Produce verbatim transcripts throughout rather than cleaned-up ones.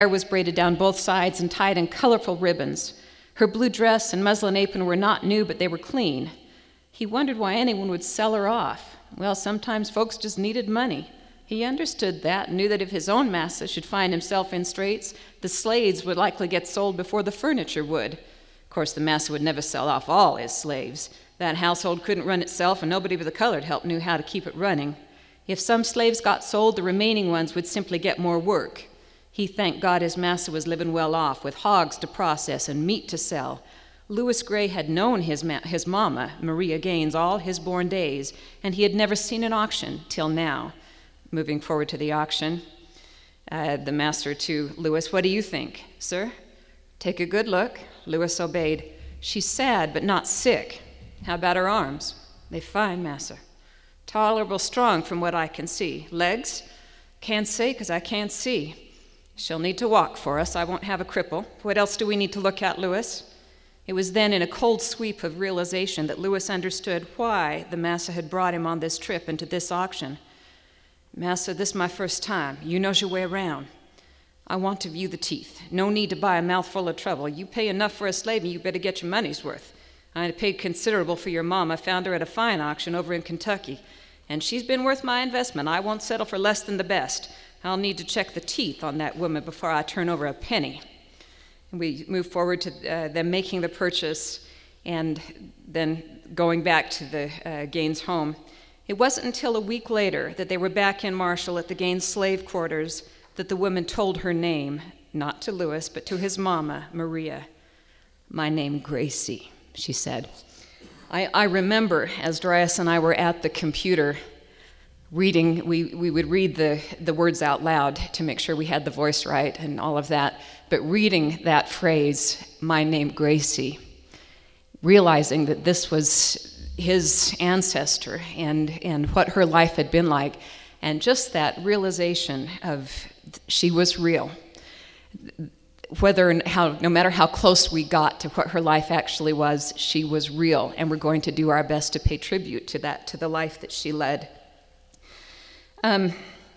hair was braided down both sides and tied in colorful ribbons. Her blue dress and muslin apron were not new, but they were clean. He wondered why anyone would sell her off. Well, sometimes folks just needed money. He understood that and knew that if his own massa should find himself in straits, the slaves would likely get sold before the furniture would. Of course, the massa would never sell off all his slaves. That household couldn't run itself, and nobody but the colored help knew how to keep it running. If some slaves got sold, the remaining ones would simply get more work. He thanked God his massa was living well off, with hogs to process and meat to sell. Lewis Gray had known his, ma- his mama, Maria Gaines, all his born days, and he had never seen an auction till now. Moving forward to the auction, uh, the master to Lewis, "What do you think, sir?" "Take a good look." Lewis obeyed. "She's sad, but not sick." "How about her arms?" "They fine, massa." "Tolerable strong from what I can see." "Legs?" "Can't say, 'cause I can't see." "She'll need to walk for us. I won't have a cripple. What else do we need to look at, Lewis?" It was then in a cold sweep of realization that Lewis understood why the massa had brought him on this trip into this auction. "Massa, this is my first time. You knows your way around. I want to view the teeth. No need to buy a mouthful of trouble. You pay enough for a slave, and you better get your money's worth. I paid considerable for your mama, found her at a fine auction over in Kentucky, and she's been worth my investment. I won't settle for less than the best. I'll need to check the teeth on that woman before I turn over a penny." And we move forward to uh, them making the purchase and then going back to the uh, Gaines home. It wasn't until a week later that they were back in Marshall at the Gaines slave quarters that the woman told her name, not to Lewis, but to his mama, Maria. "My name, Gracie," she said. I, I remember as Darius and I were at the computer reading, we, we would read the, the words out loud to make sure we had the voice right and all of that, but reading that phrase, "My name, Gracie," realizing that this was his ancestor and, and what her life had been like, and just that realization of she was real. Whether and how, no matter how close we got to what her life actually was, she was real, and we're going to do our best to pay tribute to that, to the life that she led. Um,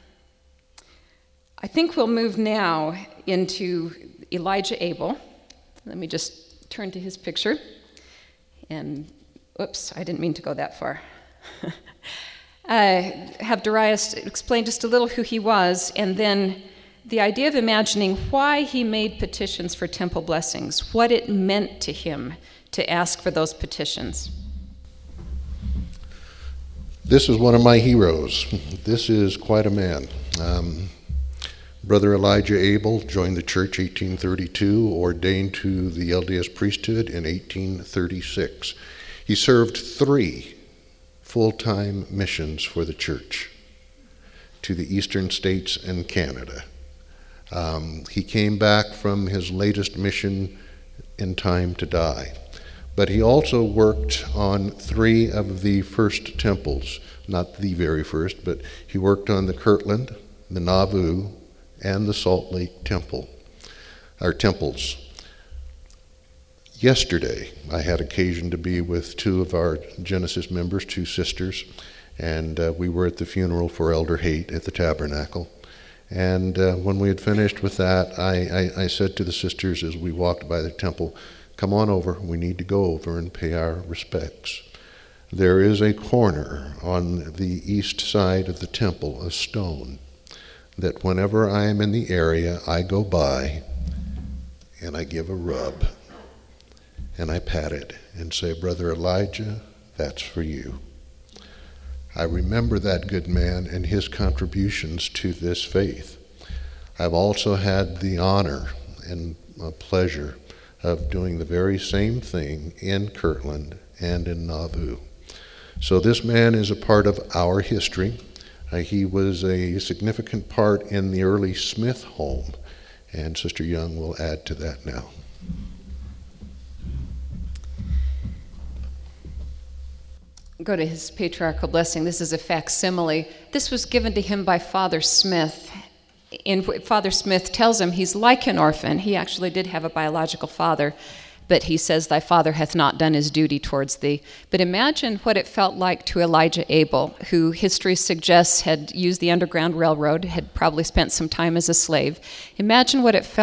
I think we'll move now into Elijah Abel. Let me just turn to his picture. And, oops, I didn't mean to go that far. uh, have Darius explain just a little who he was, and then the idea of imagining why he made petitions for temple blessings, what it meant to him to ask for those petitions. This is one of my heroes. This is quite a man. Um, Brother Elijah Abel joined the church eighteen thirty-two, ordained to the L D S priesthood in eighteen thirty-six. He served three full-time missions for the church to the eastern states and Canada. Um, he came back from his latest mission in time to die. But he also worked on three of the first temples, not the very first, but he worked on the Kirtland, the Nauvoo, and the Salt Lake Temple, our temples. Yesterday, I had occasion to be with two of our Genesis members, two sisters, and uh, we were at the funeral for Elder Haight at the Tabernacle. And uh, when we had finished with that, I, I, I said to the sisters as we walked by the temple, "Come on over, we need to go over and pay our respects." There is a corner on the east side of the temple, a stone, that whenever I am in the area, I go by and I give a rub and I pat it and say, "Brother Elijah, that's for you." I remember that good man and his contributions to this faith. I've also had the honor and uh, pleasure of doing the very same thing in Kirtland and in Nauvoo. So this man is a part of our history. Uh, he was a significant part in the early Smith home, and Sister Young will add to that now. Go to his patriarchal blessing. This is a facsimile. This was given to him by Father Smith. In Father Smith tells him he's like an orphan. He actually did have a biological father, but he says, thy father hath not done his duty towards thee. But imagine what it felt like to Elijah Abel, who history suggests had used the Underground Railroad, had probably spent some time as a slave. Imagine what it felt